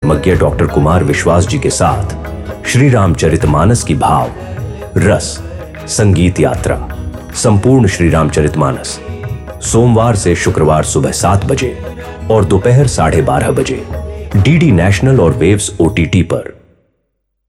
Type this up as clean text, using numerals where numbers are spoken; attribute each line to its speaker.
Speaker 1: धर्मज्ञ डॉक्टर कुमार विश्वास जी के साथ श्री रामचरितमानस की भाव, रस, संगीत यात्रा, संपूर्ण श्री रामचरितमानस सोमवार से शुक्रवार सुबह 7 बजे और दोपहर 12:30 बजे डीडी नेशनल और वेव्स OTT पर।